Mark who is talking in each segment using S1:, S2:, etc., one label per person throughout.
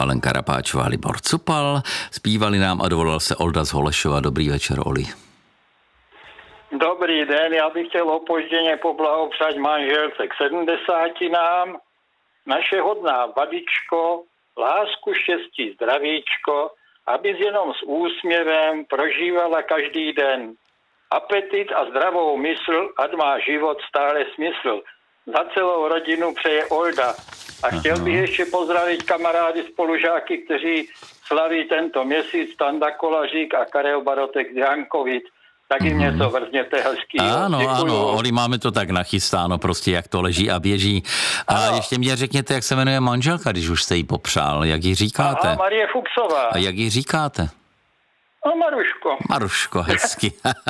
S1: Alenka Rapáčová, Libor Cupal. Zpívali nám a dovolal se Olda z Holešova. Dobrý večer, Oli.
S2: Dobrý den, já bych chtěl opožděně poblahopřát manželce k 70. Naše hodná babičko, lásku, štěstí, zdravíčko, abys jenom s úsměvem prožívala každý den. Apetit a zdravou mysl, ať má život stále smysl. Za celou rodinu přeje Olda. A chtěl bych ještě pozdravit kamarády, spolužáky, kteří slaví tento měsíc, Standa Kolařík a Karel Barotek z Jankovic. Taky mě to vrzněte hezký.
S1: Ano, Oli, máme to tak nachystáno, prostě jak to leží a běží. A ještě mě řekněte, jak se jmenuje manželka, když už jste jí popřál, jak ji říkáte?
S2: Aha, Marie Fuchsová.
S1: A jak ji říkáte?
S2: No, Maruško.
S1: Maruško, hezky.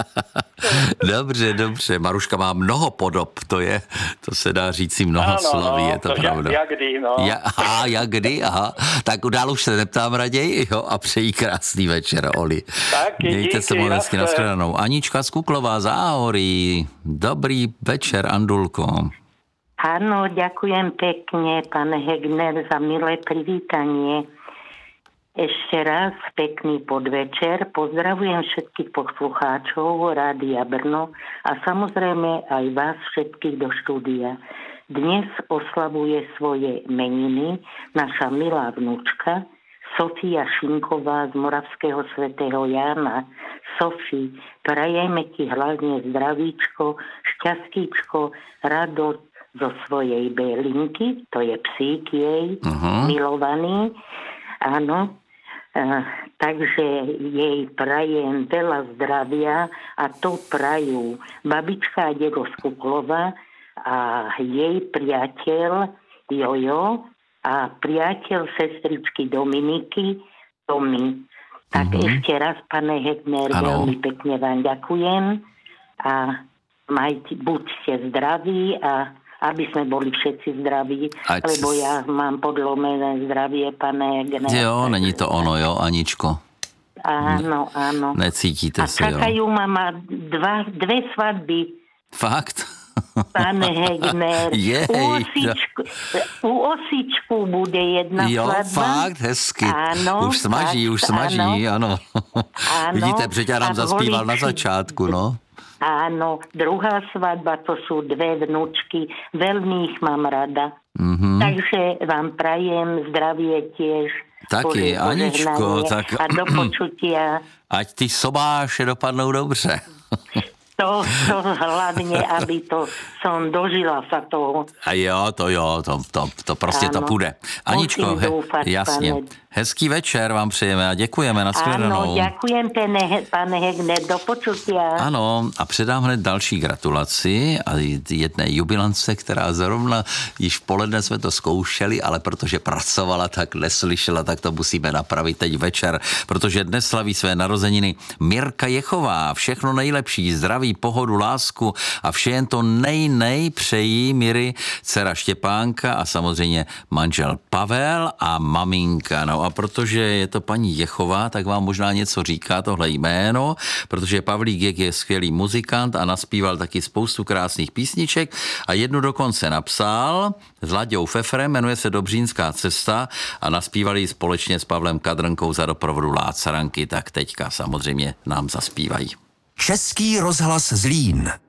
S1: Dobře. Maruška má mnoho podob, to se dá říct si mnoho sloví, je to pravda.
S2: Jak kdy, no.
S1: Jak kdy, aha. Tak dál už se neptám raději, jo, a přeji krásný večer, Oli.
S2: Taky,
S1: mějte se moc hezky, nashledanou. Anička z Kuklová, Záhorí. Dobrý večer, Andulko.
S3: Áno, ďakujem pekne, pán Hegner, za milé privítanie. Ešte raz pekný podvečer. Pozdravujem všetkých poslucháčov Rádia Brno a samozrejme aj vás všetkých do štúdia. Dnes oslavuje svoje meniny naša milá vnúčka Sofia Šinková z Moravského svätého Jána. Sofii, prajeme ti hlavne zdravíčko, šťastíčko, radosť zo svojej Belinky, to je psík jej, milovaný. Áno. Takže jej prajem veľa zdravia a to prajú babička a dedo z Kuklova a jej priateľ Jojo a priateľ sestričky Dominiky Tomi. Tak ešte raz, pane Hegner, veľmi pekne vám ďakujem a buďte zdraví a aby sme boli všetci zdraví, lebo ja mám podlomené zdravie, pane Hegner.
S1: Jo, není to ono, jo, Aničko?
S3: Áno.
S1: Necítíte se, jo?
S3: A čakajú ma dve svadby.
S1: Fakt?
S3: Pane Hegner. U Osičku bude jedna svadba.
S1: Jo, fakt, hezky.
S3: Áno.
S1: Už smaží, ano. Vidíte, Břeťa nám zaspíval na začátku, no.
S3: Áno, druhá svadba, to sú dve vnúčky, veľmi ich mám rada. Takže vám prajem zdravie tiež.
S1: Taky, Aničko, tak...
S3: A do počutia.
S1: Ať ty sobáše dopadnou dobře.
S3: To hlavne, aby to som dožila sa toho.
S1: A jo, to prostě to půjde. Aničko, jasně. Hezký večer vám přejeme a děkujeme, nashledanou.
S3: Ano, děkujem, pane Hegner, do počutia.
S1: Ano, a předám hned další gratulaci a jedné jubilance, která zrovna již v poledne jsme to zkoušeli, ale protože pracovala, tak neslyšela, tak to musíme napravit teď večer, protože dnes slaví své narozeniny Mirka Jechová. Všechno nejlepší, zdraví, pohodu, lásku a vše jen to nej přejí Miry, dcera Štěpánka a samozřejmě manžel Pavel a maminka. No a protože je to paní Jechová, tak vám možná něco říká tohle jméno, protože Pavlík Jek je skvělý muzikant a naspíval taky spoustu krásných písniček a jednu dokonce napsal s Laďou Fefrem, jmenuje se Dobřínská cesta a naspívali ji společně s Pavlem Kadrnkou za doprovodu Lácaranky, tak teďka samozřejmě nám zaspívají.
S4: Český rozhlas Zlín.